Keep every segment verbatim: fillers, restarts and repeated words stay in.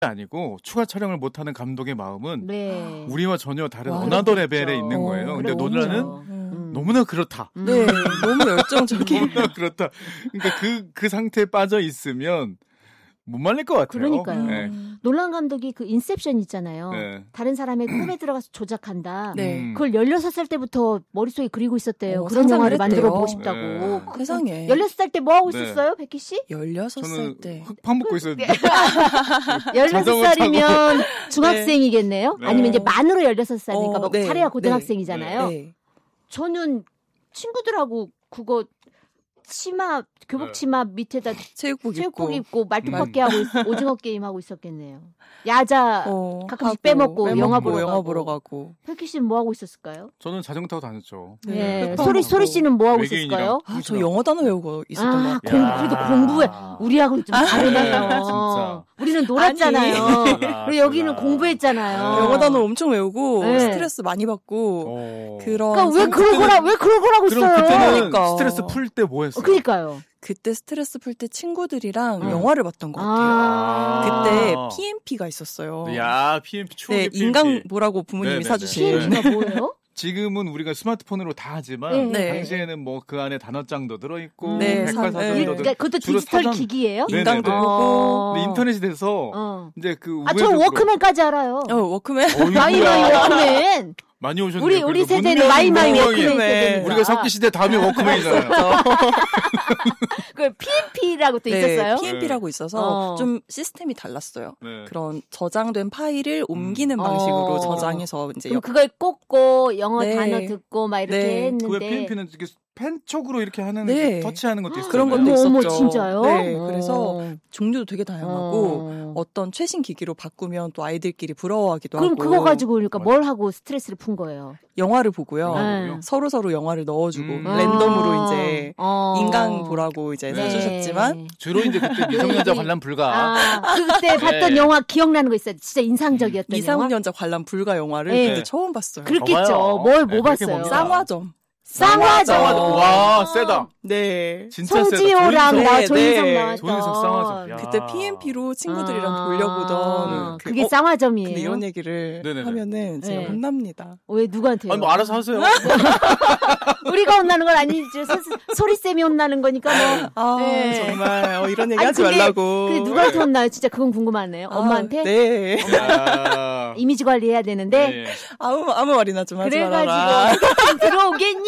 아니고 추가 촬영을 못하는 감독의 마음은 네. 우리와 전혀 다른 와, 어나더 그렇겠죠. 레벨에 있는 거예요. 어, 근데 그래, 논란은 음. 너무나 그렇다. 음. 네, 너무 열정적인. 너무나 그렇다. 그러니까 그, 그 상태에 빠져 있으면 못 말릴 것 같아요. 그러니까요. 네. 놀란 감독이 그 인셉션 있잖아요. 네. 다른 사람의 꿈에 들어가서 조작한다. 네. 음. 그걸 열여섯 살 때부터 머릿속에 그리고 있었대요. 어, 그런 영화를 상상을 만들어 했대요. 보고 싶다고. 네. 세상에. 열여섯 살 때 뭐 하고 네. 있었어요, 백희 씨? 열여섯 살 저는 때. 흑판 먹고 있었는데. 열여섯 자전거 살이면 중학생이겠네요? 네. 아니면 이제 만으로 열여섯 살이니까 어, 뭐 네. 차례가 고등학생이잖아요. 네. 저는 친구들하고 그거 치마, 교복 네. 치마 밑에다 체육복, 체육복 입고. 입고 말뚝박기 하고 있- 오징어 게임 하고 있었겠네요. 야자 어, 가끔씩 하고, 빼먹고 영화 보러 영화 가고. 보러 가고. 혁희 씨는 뭐 하고 있었을까요? 저는 자전거 타고 다녔죠. 네. 흑방 소리 하고. 소리 씨는 뭐 하고 외계인이랑. 있었을까요? 아, 저 영어 단어 외우고 있었던 아, 것 같아요. 공, 그래도 공부해. 우리하고는 좀 다르네요. 진짜. 우리는 놀았잖아요. 아니. 그리고 여기는 달라. 공부했잖아요. 영어 단어 엄청 외우고 네. 스트레스 많이 받고 어. 그런. 그러니까 왜 그럴 거라 왜 그럴 거라고 그럼 있어요? 그때는 그러니까. 스트레스 풀 때 뭐 했어요? 어, 그러니까요. 그때 스트레스 풀 때 친구들이랑 음. 영화를 봤던 것 같아요. 아. 그때 피엠피가 있었어요. 야, 피엠피 추억의 네, 피엠피. 인강 보라고 부모님이 네네네. 사주신. 피엠피가 뭐예요? 지금은 우리가 스마트폰으로 다 하지만 네. 네. 당시에는 뭐 그 안에 단어장도 들어있고 네, 백과사전도 네. 들어. 그러니까 그것도 주로 디지털 사전- 기기예요? 네네네. 인강도 보고. 어. 근데 인터넷이 돼서 어. 이제 그 아, 저 우회적으로- 워크맨까지 알아요. 어, 워크맨. 어이구야. 마이마이 워크맨. 많이 오셨네요. 우리 우리 그래도 세대는 문명이 마이마이 문명이 워크맨 워크맨. 세대니까. 우리가 석기 시대 다음에 워크맨이잖아요. 그 피엠피라고 또 있었어요? 네, 피엠피라고 있어서 어. 좀 시스템이 달랐어요. 네. 그런 저장된 파일을 옮기는 음. 방식으로 어. 저장해서 이제 그럼 역- 그걸 꽂고 영어 네. 단어 듣고 막 이렇게 네. 했는데. 그 왜 피엠피는 이렇게 펜 쪽으로 이렇게 하는 네. 그 터치하는 것도 있어요. 그런 것도 어머, 어머, 있었죠. 진짜요? 네, 어. 그래서 종류도 되게 다양하고 어. 어떤 최신 기기로 바꾸면 또 아이들끼리 부러워하기도 그럼 하고. 그거 가지고 그러니까 맞아. 뭘 하고 스트레스를 푼 거예요? 영화를 보고요. 네. 서로 서로 영화를 넣어주고 음. 랜덤으로 이제 어. 인강 보라고 이제 네. 사주셨지만 주로 이제 그때 미성년자 관람 불가. 아, 그때 봤던 네. 영화 기억나는 거 있어요. 진짜 인상적이었던 영화. 미성년자 관람 불가 영화를 네. 그때 처음 봤어요. 그렇겠죠. 봐봐요. 뭘 네, 뭐 그렇게 봤어요? 봅니다. 쌍화점. 쌍화점. 쌍화점. 와, 세다. 네. 진짜 송지효랑 네, 나 네. 조인성 나왔던. 조인성 쌍화점. 야. 그때 피엠피로 친구들이랑 아, 돌려보던 그- 그게 어, 쌍화점이에요. 근데 이런 얘기를 네네네. 하면은 제가 네. 혼납니다. 왜 누구한테요? 아니 뭐 알아서 하세요. 우리가 혼나는 건 아니죠. 소, 소리쌤이 혼나는 거니까 뭐. 아 네. 정말 어, 이런 얘기 아니, 하지 근데- 말라고. 근데 누구한테 혼나요? 진짜 그건 궁금하네요. 아, 엄마한테? 네. 야. 이미지 관리해야 되는데. 네. 아무 아무 말이나 좀 하지 말아라. 그래가지고 소개팅 들어오겠니?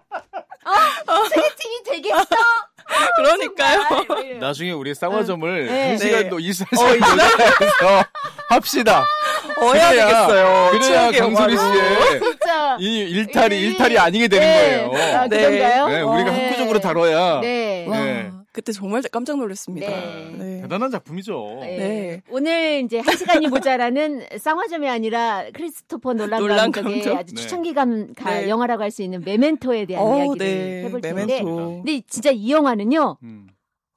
어? 소개팅이 되겠어? 그러니까요. 정말. 나중에 우리 쌍화점을 네. 한 시간 네. 더 이상 어, 이 시간에서 합시다. 어야 그래야- 되겠어요. 그래야 추억의 강소리 영화로. 씨의 진짜. 이 일탈이 이- 일탈이 아니게 되는 네. 거예요. 아, 네. 그런가요? 네, 우리가 네. 학구적으로 다뤄야 네. 와, 네. 그때 정말 깜짝 놀랐습니다. 네. 네. 대단한 작품이죠. 네. 네. 오늘 이제 한 시간이 모자라는 쌍화점이 아니라 크리스토퍼 놀란, 놀란 감독의 감독? 아주 네. 추천기감 가 네. 영화라고 할 수 있는 메멘토에 대한 어, 이야기를 네. 해볼 텐데. 메멘토. 근데 진짜 이 영화는요. 음.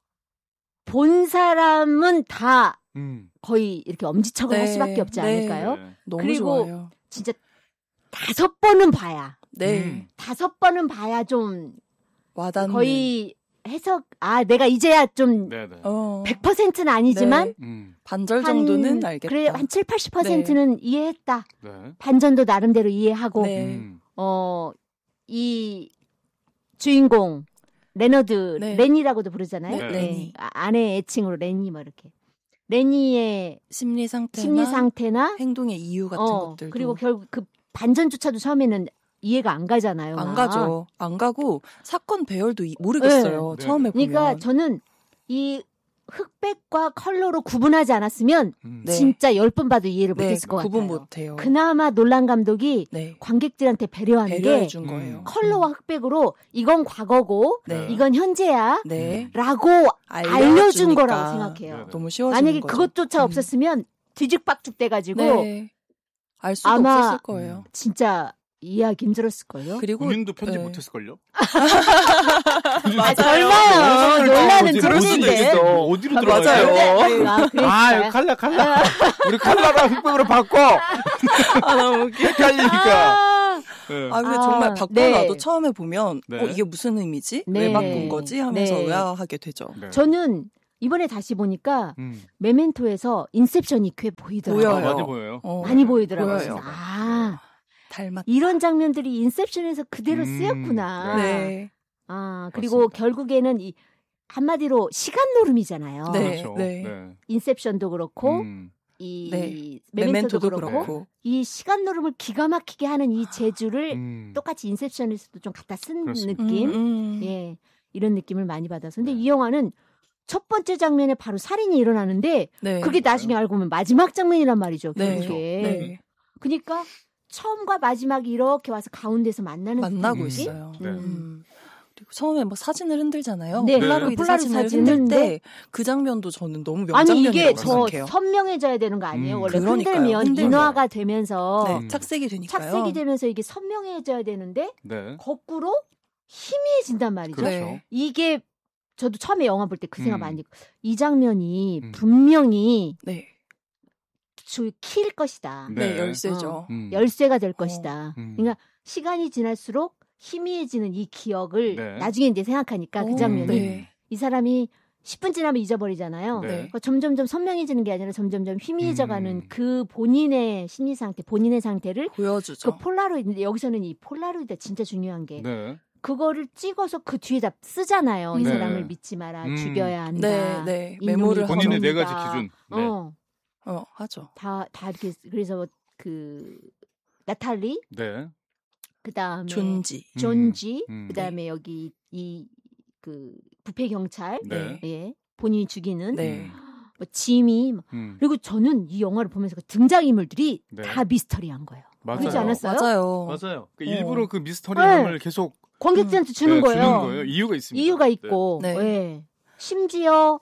본 사람은 다 음. 거의 이렇게 엄지척을 네. 할 수밖에 없지 네. 않을까요? 네. 너무 그리고 좋아요. 진짜 다섯 번은 봐야. 네. 음. 다섯 번은 봐야 좀 와닿는. 거의 해석, 아, 내가 이제야 좀 네, 네. 어, 백 퍼센트는 아니지만 네. 음. 반절 정도는 알겠다. 그래, 한 칠, 팔십 퍼센트는 이해했다. 네. 반전도 나름대로 이해하고, 네. 음. 어, 이 주인공, 레너드, 네. 레니라고도 부르잖아요. 네, 레니. 아, 아내 애칭으로 레니, 뭐 이렇게. 레니의 심리 상태나 심리 상태나, 행동의 이유 같은 어, 것들도 그리고 결국 그 반전조차도 처음에는 이해가 안 가잖아요. 안 막. 가죠. 안 가고 사건 배열도 이- 모르겠어요. 네. 처음에 보면. 그러니까 저는 이 흑백과 컬러로 구분하지 않았으면 음. 네. 진짜 열 번 봐도 이해를 네, 못했을 것 구분 같아요. 못해요. 그나마 놀란 감독이 네. 관객들한테 배려하는 배려해 게 준 거예요. 컬러와 흑백으로 이건 과거고 네. 이건 현재야 네. 라고 알려주니까 알려준 거라고 생각해요. 네, 네. 너무 쉬워지는 만약에 거죠. 그것조차 음. 없었으면 뒤죽박죽 돼가지고 네. 알 수도 아마 없었을 거예요. 진짜 이해하기 힘들었을걸요. 그리고 본인도 편집 네. 못했을걸요? 아, 설마요. 놀라는 들을 수도 들었는데. 있어. 어디로 들어가요? 맞아요. 아, 그랬어요. 아, 칼라, 칼라. 우리 칼라랑 흑백으로 바꿔. 아, 너무 웃겨. 헷갈리니까. 아, 네. 아, 근데 아, 정말 바꿔 네. 놔도 처음에 보면 네. 어, 이게 무슨 의미지? 네. 왜 바꾼 거지? 하면서 네. 의아하게 되죠. 네. 저는 이번에 다시 보니까 음. 메멘토에서 인셉션이 꽤 보이더라고요. 보여요. 아, 많이 보여요. 어, 많이 보이더라고요. 보여요. 아, 닮았. 이런 장면들이 인셉션에서 그대로 음, 쓰였구나. 네. 아, 그리고 맞습니다. 결국에는 이 한마디로 시간 노름이잖아요. 네. 그렇죠. 네. 인셉션도 그렇고 음. 이 네. 메멘토도, 메멘토도 그렇고, 그렇고. 이 시간 노름을 기가 막히게 하는 이 재주를 음. 똑같이 인셉션에서도 좀 갖다 쓴 그렇습니다. 느낌. 음, 음. 예. 이런 느낌을 많이 받아서. 근데 네. 이 영화는 첫 번째 장면에 바로 살인이 일어나는데 네. 그게 나중에 알고 보면 마지막 장면이란 말이죠. 네. 결국에. 네. 그러니까 처음과 마지막이 이렇게 와서 가운데서 만나는 만나고 느낌? 있어요. 네. 음. 그리고 처음에 뭐 사진을 흔들잖아요. 네. 폴라로이드 폴라로이드 사진을 사진 흔들 흔들 때 그 장면도 저는 너무 아니 명장면이라고 이게 더 생각해요. 선명해져야 되는 거 아니에요? 음, 원래 그러니까요. 흔들면 흔들면. 인화가 되면서 네, 음. 착색이 되니까요. 착색이 되면서 이게 선명해져야 되는데 네. 거꾸로 희미해진단 말이죠. 그렇죠. 네. 이게 저도 처음에 영화 볼 때 그 생각 음. 많이 했고 이 장면이 음. 분명히 네. 킬 것이다. 네, 네. 열쇠죠. 음. 열쇠가 될 어. 것이다. 음. 그러니까 시간이 지날수록 희미해지는 이 기억을 네. 나중에 이제 생각하니까 그 오, 장면이 네. 이 사람이 십 분 지나면 잊어버리잖아요. 네. 그러니까 점점점 선명해지는 게 아니라 점점점 희미해져가는 음. 그 본인의 심리 상태, 본인의 상태를 보여주죠. 그 폴라로이드, 여기서는 이 폴라로이드 진짜 중요한 게 네. 그거를 찍어서 그 뒤에다 쓰잖아요. 이 네. 사람을 믿지 마라, 음. 죽여야 한다. 네, 네. 인물이 메모를 본인의 네 거듭니다. 가지 기준. 네. 어, 어, 하죠. 다, 다 이렇게 그래서 그 나탈리, 네. 그 다음에 존지. 존지, 음. 그 다음에 여기 이 그 부패 경찰, 네. 예, 본인이 죽이는 네. 뭐 지미, 뭐. 음. 그리고 저는 이 영화를 보면서 그 등장 인물들이 네. 다 미스터리한 거예요. 맞아요. 그렇지 않았어요? 맞아요. 맞아요. 그 어. 일부러 그 미스터리함을 계속 관객들한테 주는 네, 거예요. 주는 거예요. 이유가 있습니다. 이유가 있고, 네. 예. 심지어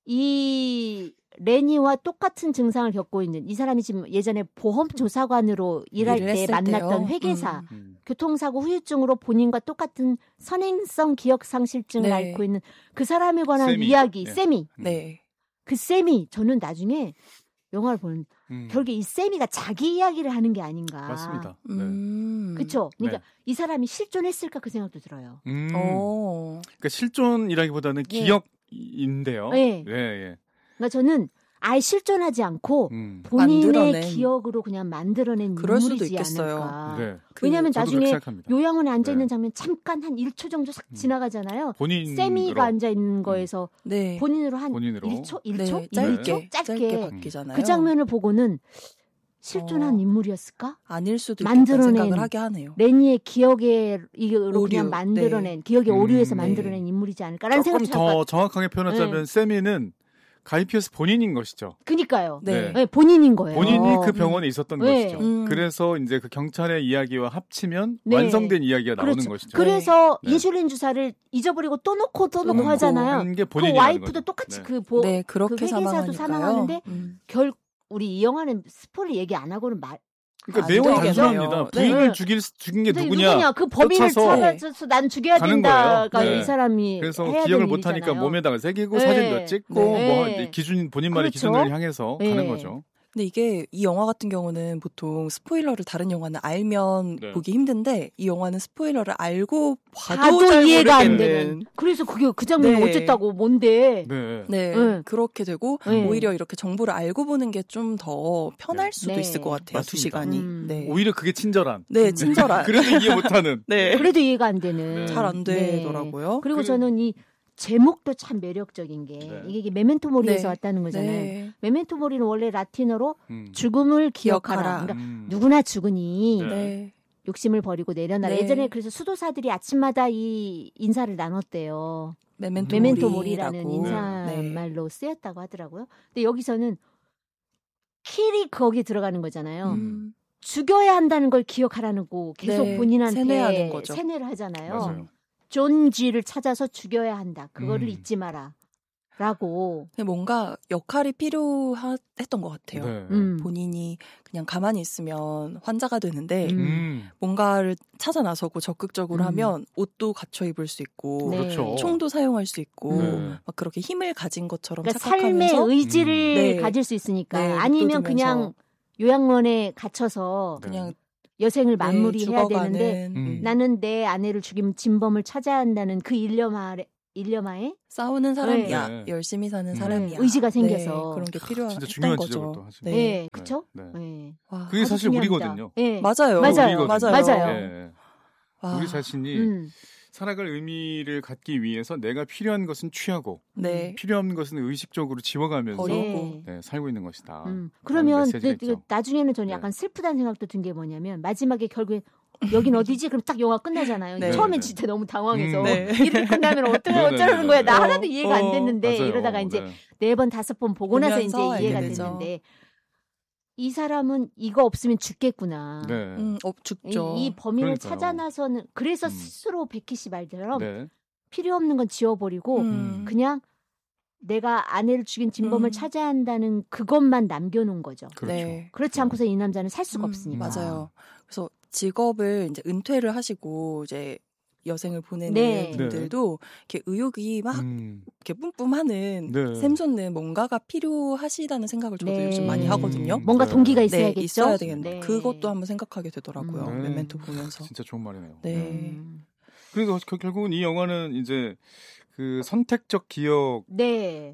이 레니와 똑같은 증상을 겪고 있는 이 사람이 지금 예전에 보험 조사관으로 일할 일을 때 했을 만났던 때요. 회계사, 음. 음. 교통사고 후유증으로 본인과 똑같은 선행성 기억 상실증을 네. 앓고 있는 그 사람에 관한 세미. 이야기, 네. 세미. 네. 그 세미, 저는 나중에 영화를 보는 음. 결국에 이 세미가 자기 이야기를 하는 게 아닌가. 맞습니다. 네. 음. 그렇죠. 그러니까 네. 이 사람이 실존했을까 그 생각도 들어요. 음. 어. 그러니까 실존이라기보다는 예. 기억인데요. 네. 예, 예. 그러니까 저는 아예 실존하지 않고 음. 본인의 만들어낸. 기억으로 그냥 만들어낸 그럴 수도 인물이지 있겠어요. 않을까. 네. 그 왜냐하면 저도 그렇게 나중에 생각합니다. 요양원에 앉아 있는 네. 장면 잠깐 한 일 초 정도 싹 음. 지나가잖아요. 본인으로 세미가 앉아 있는 거에서 네. 본인으로 한 본인으로. 일 초, 일 네, 초, 짧게, 일 초 짧게, 짧게 바뀌잖아요. 그 장면을 보고는 실존한 어. 인물이었을까? 아닐 수도 만들어낸 있겠다는 생각을 하게 하네요. 레니의 기억에 이로 오류, 그냥 만들어낸 기억의 음, 오류에서 네. 만들어낸 인물이지 않을까라는 조금 생각도 더 잠깐. 정확하게 표현하자면 네. 세미는 가이피어스 본인인 것이죠. 그니까요. 네. 네, 본인인 거예요. 본인이 어, 그 병원에 있었던 네. 것이죠. 음. 그래서 이제 그 경찰의 이야기와 합치면 네. 완성된 이야기가 나오는 그렇죠. 것이죠. 그래서 네. 인슐린 주사를 잊어버리고 또 놓고 또 놓고 놓고 하잖아요. 하는 게 그 본인이라는 와이프도 거죠. 똑같이 네. 그 보, 네, 그렇게 그 회계사도 사망하니까요. 사망하는데 음. 결 우리 이 영화는 스포를 얘기 안 하고는 말. 그러니까 안 내용이 되겠네요. 단순합니다. 부인을 네. 죽일 죽인 게 근데 누구냐? 그 범인을 쫓아서 찾아서 난 죽여야 가는 된다가 거예요. 네. 이 사람이 그래서 해야 기억을 되는 못 하니까 일이잖아요. 몸에다가 새기고 네. 사진도 찍고 네. 뭐 한- 기준 본인만의 그렇죠. 기준을 향해서 네. 가는 거죠. 근데 이게 이 영화 같은 경우는 보통 스포일러를 다른 영화는 알면 네. 보기 힘든데 이 영화는 스포일러를 알고 봐도, 봐도 잘 이해가 안 모르겠는. 되는. 그래서 그게 그 장면이 네. 어쨌다고 뭔데? 네. 네, 네. 그렇게 되고 네. 오히려 이렇게 정보를 알고 보는 게 좀 더 편할 네. 수도 네. 있을 것 같아요. 맞습니다. 두 시간이. 음. 네. 오히려 그게 친절한. 네, 친절한. 그래도 이해 못하는. 네. 그래도 이해가 안 되는. 네. 잘 안 네. 되더라고요. 그리고 그래- 저는 이 제목도 참 매력적인 게 네. 이게 메멘토 모리에서 네. 왔다는 거잖아요. 네. 메멘토 모리는 원래 라틴어로 음. 죽음을 기억하라. 기억하라. 그러니까 음. 누구나 죽으니 네. 네. 욕심을 버리고 내려놔라. 네. 예전에 그래서 수도사들이 아침마다 이 인사를 나눴대요. 메멘토, 메멘토 모리라고. 모리라는 네. 인사말로 쓰였다고 하더라고요. 근데 여기서는 킬이 거기 들어가는 거잖아요. 음. 죽여야 한다는 걸 기억하라는 거 계속 네, 본인한테 세뇌하는 거죠. 세뇌를 하잖아요. 맞아요. 존지를 찾아서 죽여야 한다. 그거를 음. 잊지 마라. 라고. 근데 뭔가 역할이 필요했던 것 같아요. 네. 음. 본인이 그냥 가만히 있으면 환자가 되는데 음. 음. 뭔가를 찾아 나서고 적극적으로 음. 하면 옷도 갖춰 입을 수 있고 네. 그렇죠. 총도 사용할 수 있고 네. 막 그렇게 힘을 가진 것처럼 그러니까 착각하면서 삶의 의지를 음. 네. 가질 수 있으니까. 네, 아니면 돋우면서. 그냥 요양원에 갇혀서 네. 그냥 여생을 네, 마무리해야 죽어가는, 되는데 음. 나는 내 아내를 죽인 진범을 찾아야 한다는 그 일념 아래 일념하에 싸우는 사람이야. 네. 열심히 사는 음. 사람이야. 의지가 네, 생겨서. 그런 게 필요한 진짜 중요한 거죠. 지적을 또 하시네요. 네, 네. 그쵸? 네. 네. 와, 그게 아주 사실 중요합니다. 우리거든요. 네. 맞아요. 맞아요. 맞아요. 맞아요. 예. 와. 우리 자신이 음. 살아갈 의미를 갖기 위해서 내가 필요한 것은 취하고 네. 필요한 것은 의식적으로 지워가면서 버리고. 네. 네, 살고 있는 것이다. 음. 그러면 메시지가 그, 그, 있죠. 나중에는 저는 네. 약간 슬프다는 생각도 든 게 뭐냐면 마지막에 결국에 여긴 어디지? 그럼 딱 영화 끝나잖아요. 네. 처음엔 네. 진짜 너무 당황해서 음. 네. 이렇게 끝나면 어떻게 네, 네, 어쩌라는 네, 거야. 네. 나 어, 하나도 이해가 안 어, 됐는데 맞아요. 이러다가 이제 네. 네 번 다섯 번 보고 나서 이제 보면서 이해가 알게 되죠. 됐는데 이 사람은 이거 없으면 죽겠구나. 네. 음, 어, 죽죠. 이, 이 범인을 그러니까요. 찾아 나서는 그래서 음. 스스로 베키 씨 말처럼 네. 필요 없는 건 지워버리고 음. 그냥 내가 아내를 죽인 진범을 음. 찾아야 한다는 그것만 남겨놓은 거죠. 그렇죠. 네. 그렇지 않고서 이 남자는 살 수가 음, 없으니까. 맞아요. 그래서 직업을 이제 은퇴를 하시고 이제 여생을 보내는 네. 분들도 이렇게 의욕이 막 음. 이렇게 뿜뿜하는 네. 샘솟는 뭔가가 필요하시다는 생각을 저도 네. 요즘 많이 하거든요. 음. 뭔가 네. 동기가 네, 있어야겠죠. 있어야 되겠네. 네. 그것도 한번 생각하게 되더라고요. 음. 네. 메멘토 보면서. 진짜 좋은 말이네요. 네. 음. 그래서 겨- 결국은 이 영화는 이제 그 선택적 기억이라는 네.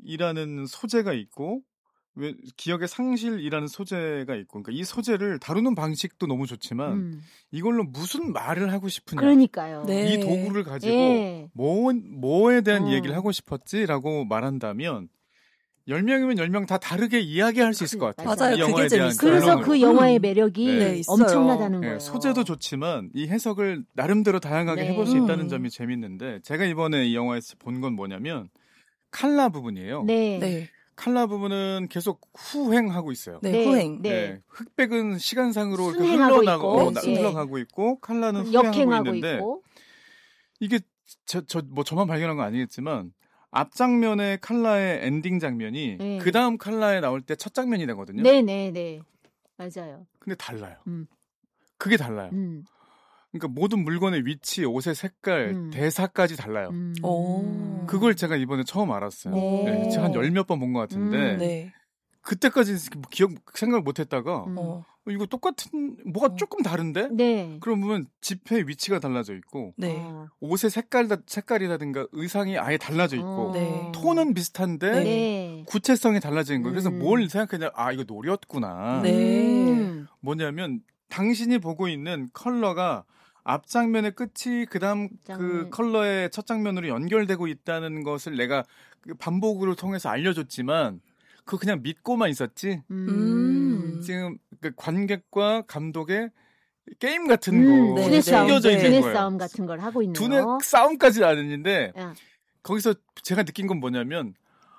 소재가 있고 왜 기억의 상실이라는 소재가 있고 그러니까 이 소재를 다루는 방식도 너무 좋지만 음. 이걸로 무슨 말을 하고 싶으냐 그러니까요. 네. 이 도구를 가지고 예. 뭐, 뭐에 대한 어. 얘기를 하고 싶었지라고 말한다면 열 명이면 열 명 다 다르게 이야기할 수 있을 것 같아요. 맞아요. 이 그게 영화에 대한 재밌어요. 그래서 결론으로. 그 영화의 매력이 네. 네, 있어요. 엄청나다는 네, 거예요. 소재도 좋지만 이 해석을 나름대로 다양하게 네. 해볼 수 있다는 음. 점이 재밌는데 제가 이번에 이 영화에서 본 건 뭐냐면 칼라 부분이에요. 네. 네. 칼라 부분은 계속 후행하고 있어요. 네, 네. 후행. 네. 네, 흑백은 시간상으로 이렇게 순행하고 흘러나고 있고, 어, 나- 네. 흘러가고 있고 칼라는 후행하고 역행하고 있는데 있고. 이게 저 저 뭐 저만 발견한 건 아니겠지만 앞 장면의 칼라의 엔딩 장면이 네. 그 다음 칼라에 나올 때 첫 장면이 되거든요. 네, 네, 네. 맞아요. 근데 달라요. 음. 그게 달라요. 음. 그러니까 모든 물건의 위치, 옷의 색깔, 음. 대사까지 달라요. 음. 오. 그걸 제가 이번에 처음 알았어요. 네. 네, 제가 한 열 몇 번 본 것 같은데 음. 네. 그때까지 기억 생각을 못했다가 음. 어. 어, 이거 똑같은 뭐가 어. 조금 다른데? 네. 그러면 지폐의 위치가 달라져 있고 네. 어. 옷의 색깔 색깔이라든가 의상이 아예 달라져 있고 어. 네. 톤은 비슷한데 네. 구체성이 달라지는 거예요. 그래서 음. 뭘 생각했냐? 아 이거 노렸구나. 네. 음. 뭐냐면 당신이 보고 있는 컬러가 앞 장면의 끝이 그다음 그 장면. 컬러의 첫 장면으로 연결되고 있다는 것을 내가 그 반복으로 통해서 알려줬지만 그거 그냥 믿고만 있었지. 음. 지금 그 관객과 감독의 게임 같은 음, 거 네, 두뇌 네. 싸움, 숨겨져 네. 있는 두뇌 거예요. 싸움 같은 걸 하고 있네요. 두뇌 싸움까지는 아닌데 야. 거기서 제가 느낀 건 뭐냐면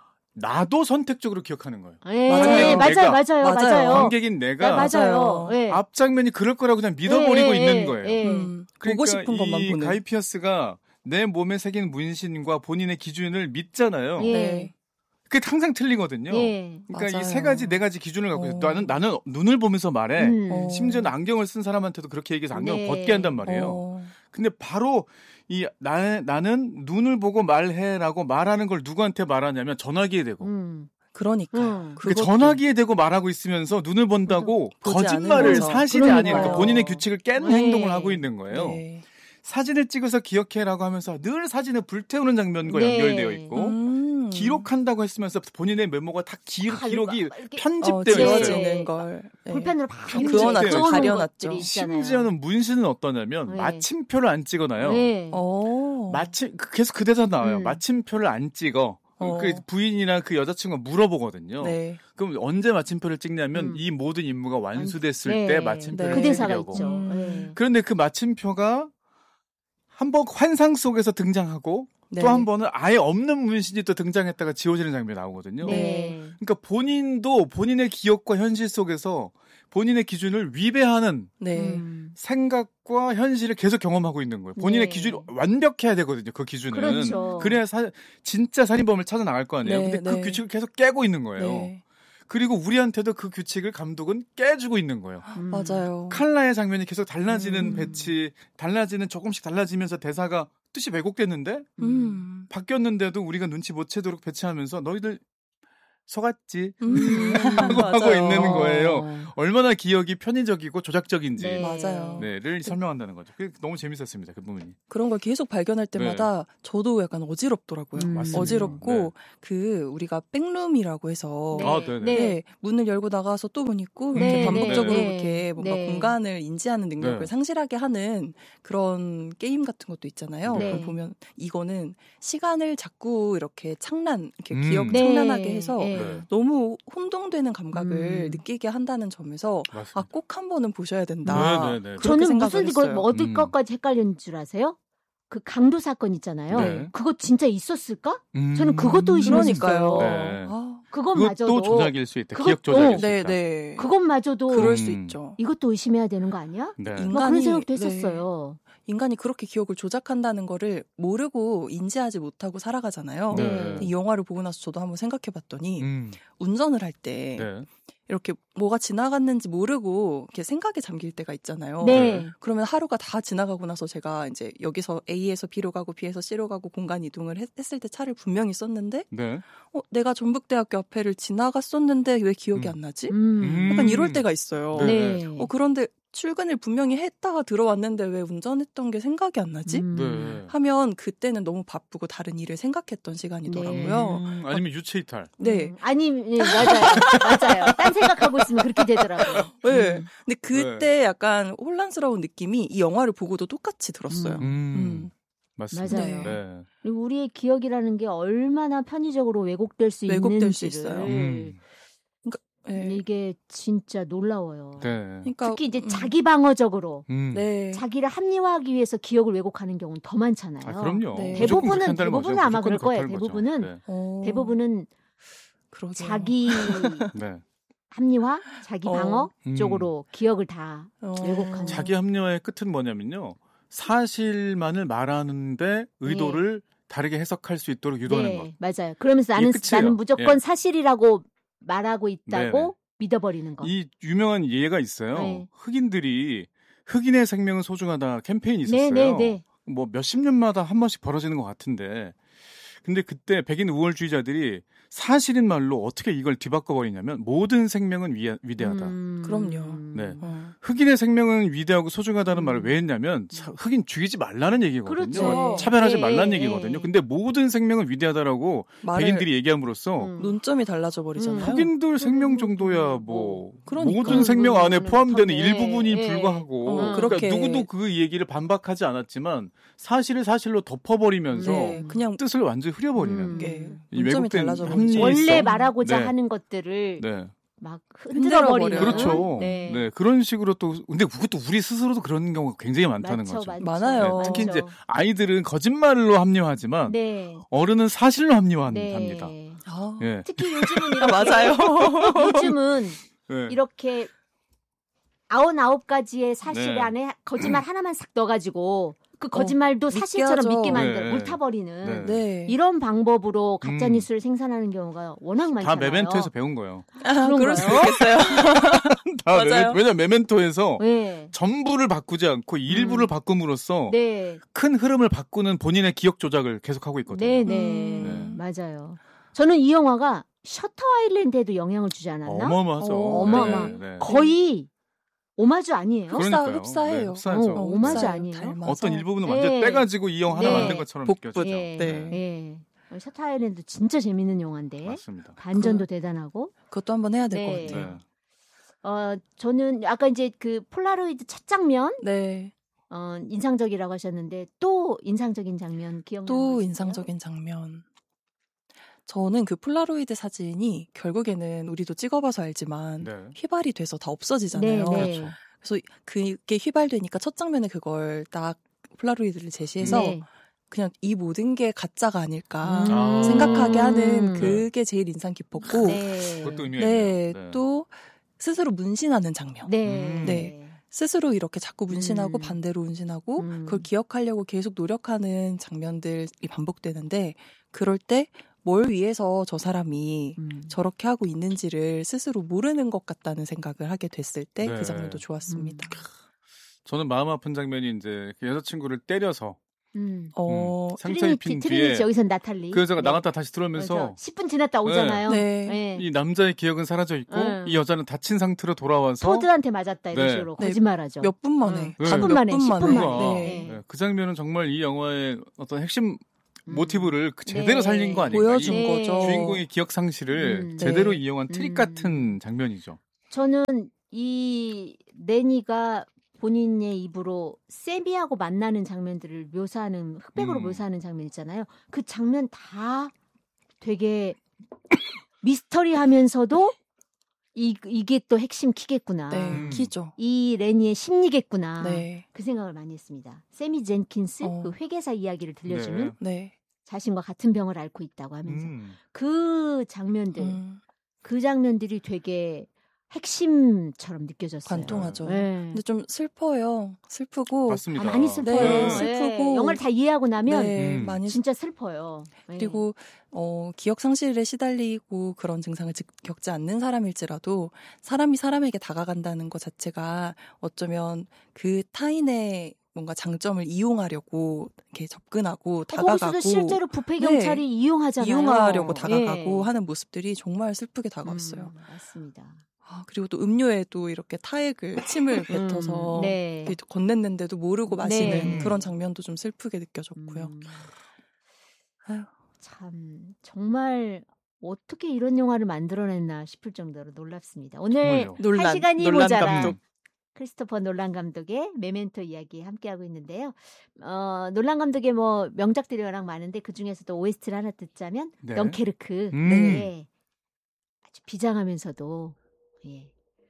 나도 선택적으로 기억하는 거예요. 예, 맞아요. 맞아요, 내가, 맞아요, 맞아요. 맞아요. 관객인 네, 내가 맞아요. 예. 앞 장면이 그럴 거라고 그냥 믿어버리고 예, 있는 예, 거예요. 예. 음, 그러니까 보고 싶은 것만 이 보는. 가이 피어스가 내 몸에 새긴 문신과 본인의 기준을 믿잖아요. 예. 네. 그게 항상 틀리거든요. 예. 그러니까 이 맞아요. 세 가지 네 가지 기준을 갖고 있어요. 어. 나는 나는 눈을 보면서 말해. 음. 어. 심지어는 안경을 쓴 사람한테도 그렇게 얘기해서 안경을 네. 벗게 한단 말이에요. 어. 근데 바로 이 나, 나는 눈을 보고 말해라고 말하는 걸 누구한테 말하냐면 전화기에 대고. 음. 그러니까. 음. 그 전화기에 대고 말하고 있으면서 눈을 본다고 보지 거짓말을 않으면서. 사실이 그러니까요. 아닌 그러니까 본인의 규칙을 깨는 네. 행동을 하고 있는 거예요. 네. 사진을 찍어서 기억해라고 하면서 늘 사진을 불태우는 장면과 네. 연결되어 있고 음. 기록한다고 했으면서 본인의 메모가 다 기, 아, 기록이 이거 막 이렇게 어, 편집되어 네. 있어요. 지워지는 걸. 네. 볼펜으로 막 다 이렇게 그어놨죠. 적어놓은 가려놨죠. 것들이 있잖아요. 심지어는 문신은 어떠냐면 네. 마침표를 안 찍어놔요. 네. 어. 마침 계속 그 대사 나와요. 음. 마침표를 안 찍어. 어. 그 부인이나 그 여자친구가 물어보거든요. 네. 그럼 언제 마침표를 찍냐면 음. 이 모든 임무가 완수됐을 네. 때 마침표를 네. 그 대사가 찍으려고. 있죠. 음. 네. 그런데 그 마침표가 한 번 환상 속에서 등장하고 네. 또 한 번은 아예 없는 문신이 또 등장했다가 지워지는 장면이 나오거든요. 네. 그러니까 본인도 본인의 기억과 현실 속에서 본인의 기준을 위배하는 네. 음. 생각과 현실을 계속 경험하고 있는 거예요. 본인의 네. 기준이 완벽해야 되거든요. 그 기준은. 그렇죠. 그래야 사, 진짜 살인범을 찾아 나갈 거 아니에요. 네, 근데 네. 그 규칙을 계속 깨고 있는 거예요. 네. 그리고 우리한테도 그 규칙을 감독은 깨주고 있는 거예요. 음. 맞아요. 칼라의 장면이 계속 달라지는 음. 배치, 달라지는 조금씩 달라지면서 대사가 뜻이 왜곡됐는데 음. 바뀌었는데도 우리가 눈치 못 채도록 배치하면서 너희들 속았지 음, 하고 하고 맞아요. 있는 거예요. 어. 얼마나 기억이 편의적이고 조작적인지 네. 맞아요. 네,를 설명한다는 거죠. 그게 너무 재밌었습니다. 그 부분이. 그런 걸 계속 발견할 때마다 저도 약간 어지럽더라고요. 음. 맞습니다. 어지럽고 네. 그 우리가 백룸이라고 해서 네. 아, 네네. 네. 네, 문을 열고 나가서 또 문 있고 이렇게 네, 반복적으로 네, 이렇게 뭔가 네. 공간을 인지하는 능력을 네. 상실하게 하는 그런 게임 같은 것도 있잖아요. 네. 그걸 보면 이거는 시간을 자꾸 이렇게 창란, 이렇게 음. 기억 네. 창란하게 해서 네. 네. 너무 혼동되는 감각을 음. 느끼게 한다는 점에서 맞습니다. 아, 꼭 한 번은 보셔야 된다. 네, 네, 네. 그렇게 저는 생각을 무슨 이거 했어요. 뭐 어디 음. 것까지 헷갈리는 줄 아세요? 그 강도 사건 있잖아요. 네. 그거 진짜 있었을까? 음. 저는 그것도 의심했어요. 그러니까요. 네. 아, 그것마저도 그것도 조작일 수 있다. 그것- 기억 조작일 어, 수 네, 있다. 네. 그것마저도 그럴 수 음. 있죠. 이것도 의심해야 되는 거 아니야? 네. 인- 뭐 그런 인간이- 생각도 네. 했었어요. 인간이 그렇게 기억을 조작한다는 거를 모르고 인지하지 못하고 살아가잖아요. 네. 이 영화를 보고 나서 저도 한번 생각해봤더니 음. 운전을 할 때 네. 이렇게 뭐가 지나갔는지 모르고 이렇게 생각에 잠길 때가 있잖아요. 네. 그러면 하루가 다 지나가고 나서 제가 이제 여기서 A에서 B로 가고 B에서 C로 가고 공간 이동을 했, 했을 때 차를 분명히 썼는데 네. 어, 내가 전북대학교 앞에를 지나갔었는데 왜 기억이 음. 안 나지? 음. 약간 이럴 때가 있어요. 네. 네. 어, 그런데 출근을 분명히 했다가 들어왔는데 왜 운전했던 게 생각이 안 나지? 음. 네. 하면 그때는 너무 바쁘고 다른 일을 생각했던 시간이더라고요. 음, 아니면 유체 이탈. 네. 음. 아니, 네, 맞아요. 맞아요. 딴 생각하고 있으면 그렇게 되더라고요. 네. 음. 근데 그때 약간 혼란스러운 느낌이 이 영화를 보고도 똑같이 들었어요. 음. 음. 음. 맞습니다. 맞아요. 네. 그리고 우리의 기억이라는 게 얼마나 편의적으로 왜곡될 수 왜곡될 수 있는지를 있어요. 음. 네. 이게 진짜 놀라워요. 네. 그러니까 특히 이제 음. 자기 방어적으로 음. 네. 자기를 합리화하기 위해서 기억을 왜곡하는 경우는 더 많잖아요. 아, 그럼요. 네. 무조건 그렇게 대부분은 한다는 거죠. 대부분은 아마 무조건 그럴 거예요. 그렇다는 거죠. 대부분은 네. 어, 대부분은 그러게요. 자기 네. 합리화, 자기 어. 방어 음. 쪽으로 기억을 다 어. 왜곡하는. 자기 합리화의 끝은 뭐냐면요. 사실만을 말하는데 의도를 다르게 해석할 수 있도록 유도하는 것. 네, 맞아요. 그러면서 나는 끝이에요. 나는 무조건 예. 사실이라고 말하고 있다고 네네. 믿어버리는 거. 이 유명한 예가 있어요. 네. 흑인들이 흑인의 생명은 소중하다 캠페인이 있었어요. 네, 네, 네. 뭐 몇십 년마다 한 번씩 벌어지는 것 같은데 근데 그때 백인 우월주의자들이 사실인 말로 어떻게 이걸 뒤바꿔 버리냐면 모든 생명은 위, 위대하다. 음. 그럼요. 네. 어. 흑인의 생명은 위대하고 소중하다는 음. 말을 왜 했냐면 차- 흑인 죽이지 말라는 얘기거든요. 그렇죠. 차별하지 네, 말라는 네, 얘기거든요. 네. 근데 모든 생명은 위대하다라고 말을 백인들이 얘기함으로써 음. 논점이 달라져 버리잖아요. 흑인들 생명 음, 정도야 음, 뭐 그러니까. 모든 생명 안에 음, 포함되는 네, 일부분이 네. 불과하고 어, 그러니까 그렇게. 누구도 그 얘기를 반박하지 않았지만 사실을 사실로 덮어버리면서 네, 그냥 뜻을 완전히 흐려버리는 음. 게 이 논점이 왜곡된 달라져 합리성. 버리죠. 원래 있어. 말하고자 네. 하는 것들을 네. 막 흔들어 흔들어버리는. 버려요. 그렇죠. 네. 네. 그런 식으로 또 근데 그것도 우리 스스로도 그런 경우가 굉장히 많다는 많죠, 거죠. 많죠. 많아요. 네, 특히 많죠. 이제 아이들은 거짓말로 합리화하지만 네. 어른은 사실로 합리화합니다. 네. 아, 예. 특히 요즘은 이렇게 맞아요. 요즘은 네. 이렇게 아흔아홉 가지의 사실 네. 안에 거짓말 하나만 싹 넣어가지고 그 거짓말도 사실처럼 믿게 하죠. 믿게 만들어 네. 옳다버리는 네. 네. 이런 방법으로 가짜 음. 뉴스를 생산하는 경우가 워낙 다 많잖아요. 메멘토에서 배운 거예요. 아, 그럴 수도 그런가요? 있겠어요. 다 맞아요. 메멘, 왜냐면 메멘토에서 네. 전부를 바꾸지 않고 일부를 음. 바꿈으로써 네. 큰 흐름을 바꾸는 본인의 기억 조작을 계속하고 있거든요. 네, 네. 음. 맞아요. 저는 이 영화가 셔터 아일랜드에도 영향을 주지 않았나? 어마어마하죠. 어, 어마어마. 네, 네. 거의 오마주 아니에요? 흡사- 그러니까요. 흡사해요. 네, 흡사하죠. 어, 오마주 흡사해요. 아니에요? 닮아서. 어떤 일부분은 네. 완전 떼가지고 이 영화 하나 네. 만든 것처럼 복붙. 느껴져요. 예. 네. 예. 셔터 아일랜드 진짜 재밌는 영화인데 맞습니다. 반전도 그- 대단하고. 그것도 한번 해야 될 것 네. 같아요. 어 저는 아까 이제 그 폴라로이드 첫 장면 네. 어 인상적이라고 하셨는데 또 인상적인 장면 기억나는 거 또 있어요? 인상적인 장면. 저는 그 폴라로이드 사진이 결국에는 우리도 찍어봐서 알지만 네. 휘발이 돼서 다 없어지잖아요. 네, 네. 그렇죠. 그래서 그게 휘발되니까 첫 장면에 그걸 딱 폴라로이드를 제시해서 네. 그냥 이 모든 게 가짜가 아닐까 음. 아. 생각하게 하는 네. 그게 제일 인상 깊었고 네. 그것도 의미가 네, 있네요. 네. 또 스스로 문신하는 장면. 네. 음. 네. 스스로 이렇게 자꾸 문신하고 음. 반대로 문신하고 음. 그걸 기억하려고 계속 노력하는 장면들이 반복되는데 그럴 때 뭘 위해서 저 사람이 음. 저렇게 하고 있는지를 스스로 모르는 것 같다는 생각을 하게 됐을 때 그 네. 장면도 좋았습니다. 저는 마음 아픈 장면이 이제 그 여자친구를 때려서 음. 어, 음, 상처 입힌 트리니티, 뒤에 트리니티 여기서 나탈리. 그 여자가 네. 나갔다 다시 들어오면서 그래서 십 분 지났다 오잖아요. 네. 네. 이 남자의 기억은 사라져 있고 네. 이 여자는 다친 상태로 돌아와서 토드한테 맞았다 이런 네. 식으로 네. 거짓말하죠. 몇 분 만에. 음. 십 분 네. 만에, 몇 십 분 분 만에. 만에. 네. 네. 네, 그 장면은 정말 이 영화의 어떤 핵심 음. 모티브를 그 제대로 네. 살린 거 아닌가. 보여준 이 네. 거죠. 주인공의 기억 상실을 음. 제대로 네. 이용한 트릭 음. 같은 장면이죠. 저는 이 레니가 본인의 입으로 세미하고 만나는 장면들을 묘사하는 흑백으로 음. 묘사하는 장면 있잖아요. 그 장면 다 되게 미스터리하면서도 이 이게 또 핵심 키겠구나. 네, 음. 키죠. 이 레니의 심리겠구나. 네. 그 생각을 많이 했습니다. 세미 젠킨스 어. 그 회계사 이야기를 들려주는 네. 자신과 같은 병을 앓고 있다고 하면서 음. 그 장면들, 음, 그 장면들이 되게 핵심처럼 느껴졌어요. 관통하죠. 네. 근데 좀 슬퍼요. 슬프고. 맞습니다. 아, 많이 슬퍼요. 네, 네. 슬프고. 영화를 다 이해하고 나면 네, 음. 많이 진짜 슬퍼요. 네. 그리고 어, 기억 상실에 시달리고 그런 증상을 즉, 겪지 않는 사람일지라도 사람이 사람에게 다가간다는 것 자체가 어쩌면 그 타인의 뭔가 장점을 이용하려고 이렇게 접근하고 다가가고 거기서도 실제로 부패 네. 경찰이 이용하잖아요. 이용하려고 다가가고 예. 하는 모습들이 정말 슬프게 다가왔어요. 음, 맞습니다. 아, 그리고 또 음료에도 이렇게 타액을 침을 뱉어서 음, 네. 이렇게 건넸는데도 모르고 마시는 네. 그런 장면도 좀 슬프게 느껴졌고요. 음, 아유. 참 정말 어떻게 이런 영화를 만들어냈나 싶을 정도로 놀랍습니다. 오늘 정말요. 논란, 한 시간이 논란 모자란 감독. 크리스토퍼 놀란 감독의 메멘토 이야기 함께하고 있는데요. 어, 놀란 감독의 뭐 명작들이 워낙 많은데 그 중에서도 오에스티를 하나 듣자면 네. 덩케르크. 음. 네. 아주 비장하면서도 예.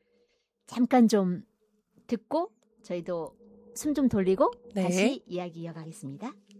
잠깐 좀 듣고 저희도 숨 좀 돌리고 네. 다시 이야기 이어가겠습니다.